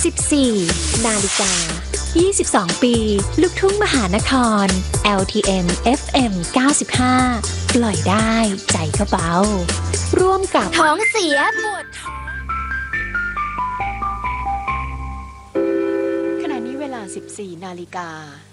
14 นาฬิกา 22 ปี ลูกทุ่งมหานคร LTM FM 95 ปล่อยได้ใจเขาเบาร่วมกับท้องเสียปวดท้องขณะนี้เวลา 14 นาฬิกา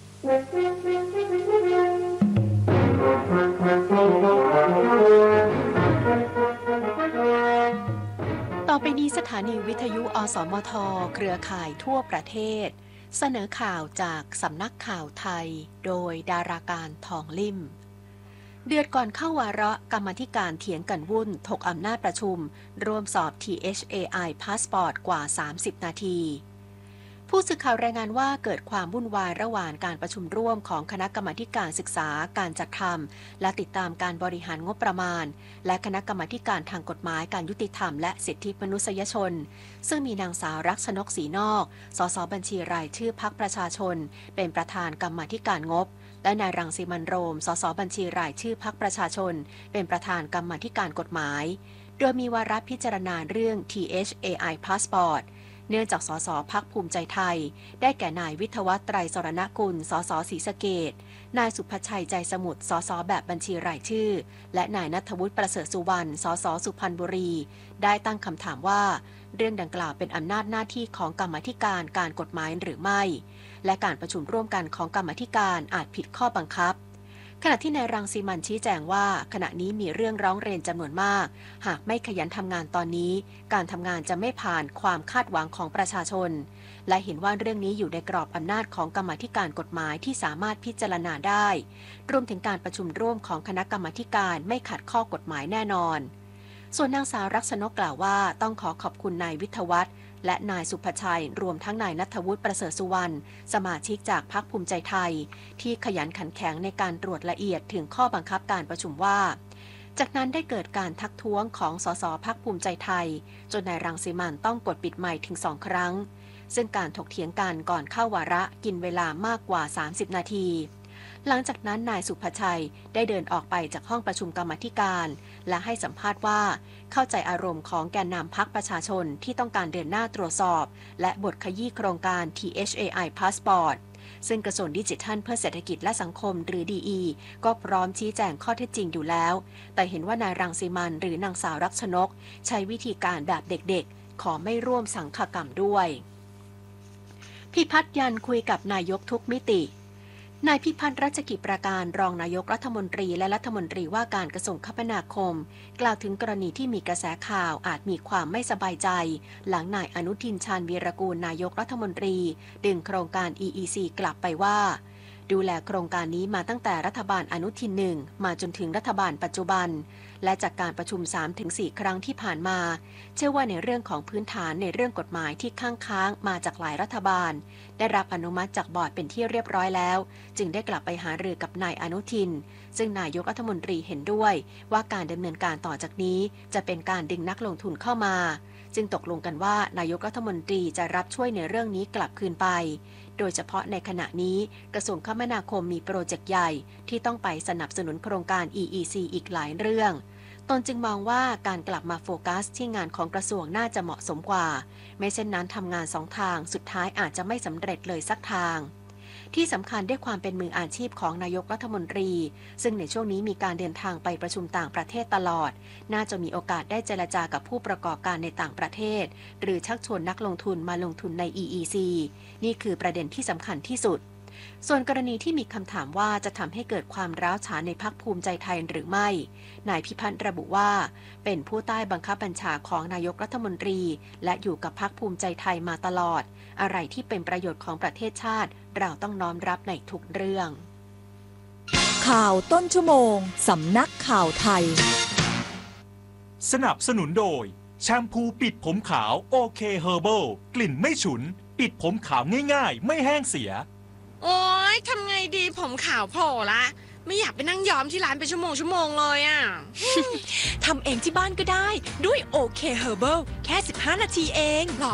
ต่อไปนี้สถานีวิทยุอสมทเครือข่ายทั่วประเทศเสนอข่าวจากสำนักข่าวไทยโดยดาราการทองลิ่มเดือนก่อนเข้าวาระกรรมาธิการเถียงกันวุ่นถกอำนาจประชุมร่วมสอบ THAI Passport กว่า 30 นาทีผู้สื่อข่าวรายงานว่าเกิดความวุ่นวายระหว่างการประชุมร่วมของคณะกรรมาการศึกษาการจัดทำและติดตามการบริหารงบประมาณและคณะกรรมาการทางกฎหมายการยุติธรรมและสิทธิมนุษยชนซึ่งมีนางสาวรักชนกศรีนอกสสบัญชีรายชื่อพรรคประชาชนเป็นประธานกรรมาการงบและนายรังสิมันต์โรมสสบัญชีรายชื่อพรรคประชาชนเป็นประธานกรรมาการกฎหมายโดยมีวาระพิจารณาเรื่อง THAI Passportเนื่องจากสสพรรคภูมิใจไทยได้แก่นายวิทยวัฒน์ไตรสรณกุลสสศรีสะเกษนายสุภชัยใจสมุทรสสแบบบัญชีรายชื่อและนายณัฐวุฒิประเสริฐสุวรรณสสสุพรรณบุรีได้ตั้งคำถามว่าเรื่องดังกล่าวเป็นอำนาจหน้าที่ของกรรมาธิการการกฎหมายหรือไม่และการประชุมร่วมกันของกรรมาธิการอาจผิดข้อบังคับขณะที่นายรังสิมันต์ชี้แจงว่าขณะนี้มีเรื่องร้องเรียนจำนวนมากหากไม่ขยันทำงานตอนนี้การทำงานจะไม่ผ่านความคาดหวังของประชาชนและเห็นว่าเรื่องนี้อยู่ในกรอบอำนาจของกรรมาธิการกฎหมายที่สามารถพิจารณาได้รวมถึงการประชุมร่วมของคณะกรรมาธิการไม่ขัดข้อกฎหมายแน่นอนส่วนนางสาวรักชนกกล่าวว่าต้องขอขอบคุณนายวิทยวัฒน์และนายสุภชัยรวมทั้งนายณัฐวุฒิประเสริฐสุวรรณสมาชิกจากพรรคภูมิใจไทยที่ขยันขันแข็งในการตรวจละเอียดถึงข้อบังคับการประชุมว่าจากนั้นได้เกิดการทักท้วงของสสพรรคภูมิใจไทยจนนายรังสิมันต์ต้องกดปิดไมค์ถึง2 ครั้งซึ่งการถกเถียงกันก่อนเข้าวาระกินเวลามากกว่า30 นาทีหลังจากนั้นนายสุภชัยได้เดินออกไปจากห้องประชุมกรรมาธิการและให้สัมภาษณ์ว่าเข้าใจอารมณ์ของแกนนำพรรคประชาชนที่ต้องการเดินหน้าตรวจสอบและบทขยี้โครงการ THAI Passport ซึ่งกระทรวงดิจิทัลเพื่อเศรษฐกิจและสังคมหรือ DE ก็พร้อมชี้แจงข้อเท็จจริงอยู่แล้วแต่เห็นว่านายรังสิมันต์หรือนางสาวรักชนกใช้วิธีการแบบเด็กๆขอไม่ร่วมสังฆกรรมด้วยพิพัฒน์ยันคุยกับนายกทุกมิตินายพิพัฒน์รัชกิจประการรองนายกรัฐมนตรีและรัฐมนตรีว่าการกระทรวงคมนาคมกล่าวถึงกรณีที่มีกระแสข่าวอาจมีความไม่สบายใจหลังนายอนุทินชาญวีรกูลนายกรัฐมนตรีดึงโครงการ EEC กลับไปว่าดูแลโครงการนี้มาตั้งแต่รัฐบาลอนุทิน1มาจนถึงรัฐบาลปัจจุบันและจากการประชุม 3-4 ครั้งที่ผ่านมาเชื่อว่าในเรื่องของพื้นฐานในเรื่องกฎหมายที่ค้างมาจากหลายรัฐบาลได้รับอนุมัติจากบอร์ดเป็นที่เรียบร้อยแล้วจึงได้กลับไปหารือกับนายอนุทินซึ่งนายกรัฐมนตรีเห็นด้วยว่าการดำเนินการต่อจากนี้จะเป็นการดึงนักลงทุนเข้ามาจึงตกลงกันว่านายกรัฐมนตรีจะรับช่วยในเรื่องนี้กลับคืนไปโดยเฉพาะในขณะนี้กระทรวงคมนาคมมีโปรเจกต์ใหญ่ที่ต้องไปสนับสนุนโครงการ EEC อีกหลายเรื่องตนจึงมองว่าการกลับมาโฟกัสที่งานของกระทรวงน่าจะเหมาะสมกว่าไม่เช่นนั้นทำงาน2 ทางสุดท้ายอาจจะไม่สำเร็จเลยสักทางที่สำคัญด้วยความเป็นมืออาชีพของนายกรัฐมนตรีซึ่งในช่วงนี้มีการเดินทางไปประชุมต่างประเทศตลอดน่าจะมีโอกาสได้เจรจากับผู้ประกอบการในต่างประเทศหรือชักชวนนักลงทุนมาลงทุนใน EEC นี่คือประเด็นที่สำคัญที่สุดส่วนกรณีที่มีคำถามว่าจะทำให้เกิดความร้าวฉานในพรรคภูมิใจไทยหรือไม่นายพิพัฒน์ระบุว่าเป็นผู้ใต้บังคับบัญชาของนายกรัฐมนตรีและอยู่กับพรรคภูมิใจไทยมาตลอดอะไรที่เป็นประโยชน์ของประเทศชาติเราต้องน้อมรับในทุกเรื่องข่าวต้นชั่วโมงสำนักข่าวไทยสนับสนุนโดยแชมพูปิดผมขาวโอเคเฮอร์เบิลกลิ่นไม่ฉุนปิดผมขาวง่ายๆไม่แห้งเสียโอ๊ยทำไงดีผมขาวโผล่ละไม่อยากไปนั่งย้อมที่ร้านเป็นชั่วโมงเลยอ่ะทำเองที่บ้านก็ได้ด้วยโอเคเฮอร์เบิลแค่15 นาทีเองหรอ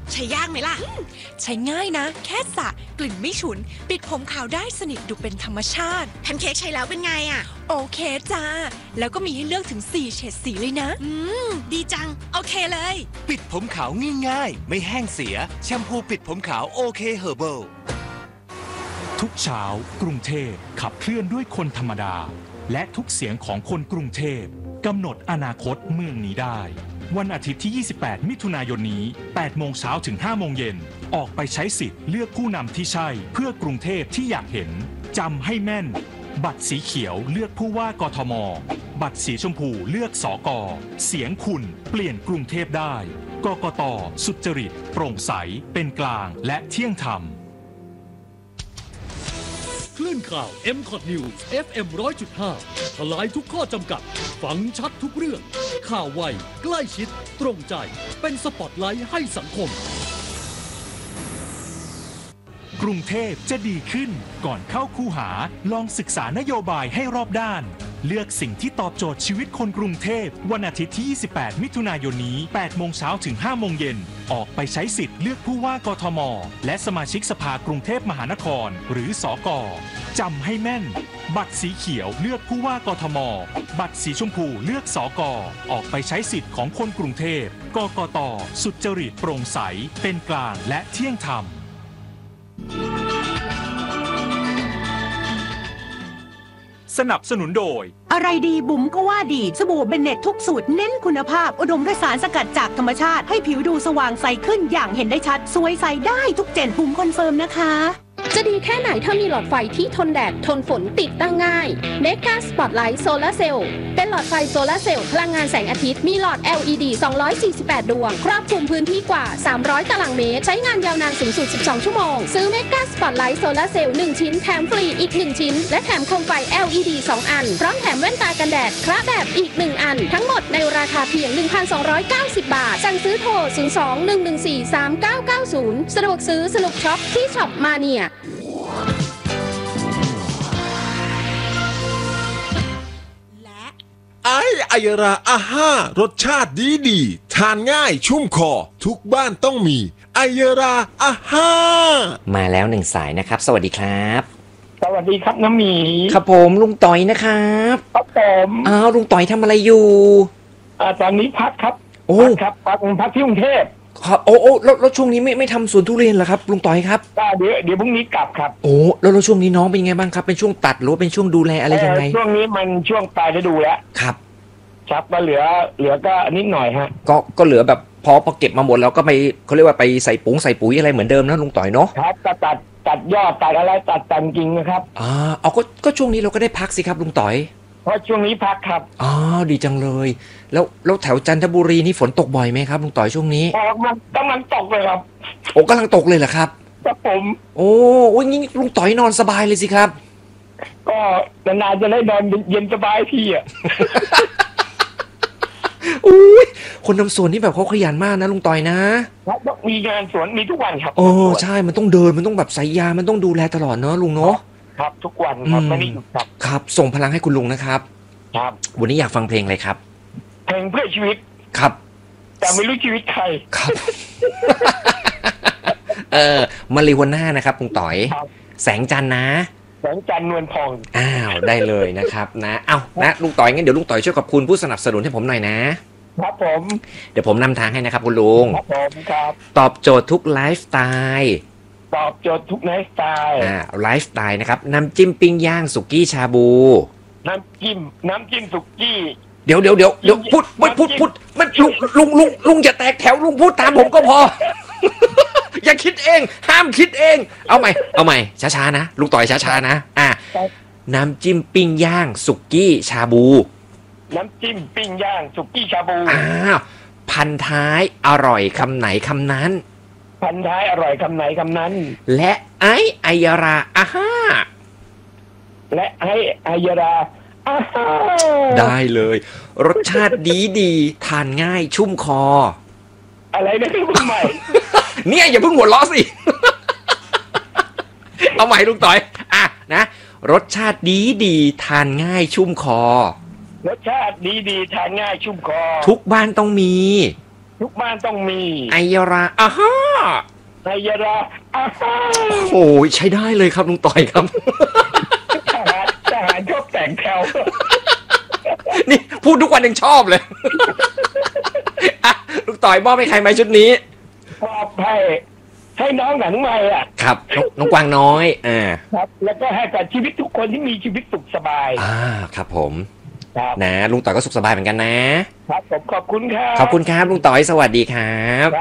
ใช้ยากไหมล่ะใช้ง่ายนะ แค่สระกลิ่นไม่ฉุน ปิดผมขาวได้สนิทดูเป็นธรรมชาติแพนเค้กใช้แล้วเป็นไงอ่ะโอเคจ้า แล้วก็มีให้เลือกถึง4เฉดสีเลยนะดีจัง โอเคเลยปิดผมขาวง่ายๆไม่แห้งเสียแชมพูปิดผมขาวโอเคเฮอร์เบิลทุกเช้ากรุงเทพขับเคลื่อนด้วยคนธรรมดาและทุกเสียงของคนกรุงเทพกำหนดอนาคตเมืองนี้ได้วันอาทิตย์ที่ 28 มิถุนายนนี้ 8 โมงเช้าถึง 5 โมงเย็นออกไปใช้สิทธิ์เลือกผู้นำที่ใช่เพื่อกรุงเทพที่อยากเห็นจำให้แม่นบัตรสีเขียวเลือกผู้ว่ากทมบัตรสีชมพูเลือกสก.เสียงคุณเปลี่ยนกรุงเทพได้กกต.สุจริตโปร่งใสเป็นกลางและเที่ยงธรรมคลื่นข่าว MCOT News FM 100.5 ทลายทุกข้อจำกัด ฟังชัดทุกเรื่อง ข่าวไว ใกล้ชิด ตรงใจ เป็นสปอตไลท์ให้สังคมกรุงเทพจะดีขึ้นก่อนเข้าคูหาลองศึกษานโยบายให้รอบด้านเลือกสิ่งที่ตอบโจทย์ชีวิตคนกรุงเทพวันอาทิตย์ที่ 28 มิถุนายนนี้ 8 โมงเช้าถึง 5 โมงเย็นออกไปใช้สิทธิ์เลือกผู้ว่ากทมและสมาชิกสภากรุงเทพมหานครหรือสก.จำให้แม่นบัตรสีเขียวเลือกผู้ว่ากทมบัตรสีชมพูเลือกสก.ออกไปใช้สิทธิ์ของคนกรุงเทพกกต.สุจริตโปร่งใสเป็นกลางและเที่ยงธรรมสนับสนุนโดยอะไรดีบุ๋มก็ว่าดีสบู่เบนเน็ตทุกสูตรเน้นคุณภาพอุดมด้วยสารสกัดจากธรรมชาติให้ผิวดูสว่างใสขึ้นอย่างเห็นได้ชัดสวยใสได้ทุกเจนบุ๋มคอนเฟิร์มนะคะจะดีแค่ไหนถ้ามีหลอดไฟที่ทนแดดทนฝนติดตั้งง่าย Mega Spotlight Solar Cell เป็นหลอดไฟโซลาร์เซลล์พลังงานแสงอาทิตย์มีหลอด LED 248 ดวงครอบคลุมพื้นที่กว่า300ตารางเมตรใช้งานยาวนานสูงสุด12ชั่วโมงซื้อ Mega Spotlight Solar Cell 1 ชิ้นแถมฟรีอีก1ชิ้นและแถมโคมไฟ LED 2 อันพร้อมแถมแว่นตากันแดดคระแบบอีก1อันทั้งหมดในราคาเพียง 1,290 บาทสั่งซื้อโทร 02-114-3990 สะดวกซื้อสนุกช็อปที่ช็อปมาเนียไอยราอาห้ารสชาติดีทานง่ายชุ่มคอทุกบ้านต้องมีไอยราอาห้ามาแล้ว1สายนะครับสวัสดีครับสวัสดีครับน้ำหมีครับผมลุงต่อยนะครับครับผมลุงต่อยทำอะไรอยู่ตอนนี้พักครับครับพักที่กรุงเทพครับแล้วช่วงนี้ไม่ทำสวนทุเรียนเหรอครับลุงต่อยครับเดี๋ยวพรุ่งนี้กลับครับแล้วช่วงนี้น้องเป็นไงบ้างครับเป็นช่วงตัดหรือว่าเป็นช่วงดูแลอะไรยังไงช่วงนี้มันช่วงปลายฤดูแล้วครับก็เหลือก็นิดหน่อยฮะก็เหลือแบบพอเก็บมาหมดแล้วก็ไปเขาเรียกว่าไปใส่ปุ๋ยอะไรเหมือนเดิมนะลุงต่อยเนาะครับก็ตัดยอดตัดอะไรตัดแต่งกิ่งนะครับก็ช่วงนี้เราก็ได้พักสิครับลุงต่อยเพราะช่วงนี้พักครับดีจังเลยแล้วแถวจันทบุรีนี่ฝนตกบ่อยไหมครับลุงต่อยช่วงนี้มันกำลังตกเลยครับกำลังตกเลยเหรอครับครับผมงี้ลุงต่อยนอนสบายเลยสิครับก็นานๆจะได้นอนเย็นสบายพี่อ่ะคนทำสวนนี่แบบเขาขยันมากนะลุงต่อยนะครับมีงานสวนมีทุกวันครับใช่มันต้องเดินมันต้องแบบใส่ยามันต้องดูแลตลอดเนาะลุงเนาะครับทุกวันครับไม่ได้หยุดครับส่งพลังให้คุณลุงนะครับครับวันนี้อยากฟังเพลงอะไรครับเพลงเพื่อชีวิตครับแต่ไม่รู้ชีวิตใครครับมาริวาน่านะครับลุงต่อยแสงจันทร์นะแสงจันทร์นวลทองได้เลยนะครับนะนะลุงต่อยงั้นเดี๋ยวลุงต่อยช่วยขอบคุณผู้สนับสนุนให้ผมหน่อยนะครับผมเดี๋ยวผมนำทางให้นะครับคุณลุงครับผมครับตอบโจทย์ทุกไลฟ์สไตล์ตอบโจทย์ทุกไลฟ์สไตล์ไลฟ์สไตล์นะครับน้ำจิ้มปิ้งย่างสุกี้ชาบูน้ำจิ้มสุกี้เดี๋ยวพูดมันลุงอย่าแตกแถวลุงพูดตามผมก็พออย่าคิดเองห้ามคิดเองเอาใหม่ช้าๆนะลุงต่อยช้าๆนะน้ำจิ้มปิ้งย่างสุกี้ชาบูน้ำจิ้มปิ้งย่างสุกี้ชาบูพันท้ายอร่อยคำไหนคำนั้นพันท้ายอร่อยคำไหนคำนั้นและไอยราอาห้าและไอยราอาห้าได้เลยรสชาติดีทานง่ายชุ่มคออะไรนะคุณใหม่เนี่ยอย่าเพิ่งหัวเราะสิเอาใหม่ลุงต่อยนะรสชาติดีทานง่ายชุ่มคอรสชาติดีทานง่ายชุ่มคอทุกบ้านต้องมีทุกบ้านต้องมีไอยาราอ่าฮะไอยาราอาฮาโอ้ยใช้ได้เลยครับลุงต่อยครับทหารชอบแต่งแถวนี่พูดทุกวันยังชอบเลย อ่ะลุงต่อยมอบให้ใครไหมชุดนี้มอบให้น้องหนังใหม่อ่ะครับน้องกวางน้อยครับ แล้วก็ให้กับชีวิตทุกคนที่มีชีวิตสุขสบายครับผมครับนะลุงต่อยก็สุขสบายเหมือนกันนะครับผมขอบคุณครับขอบคุณครับลุงต่อยสวัสดีครับ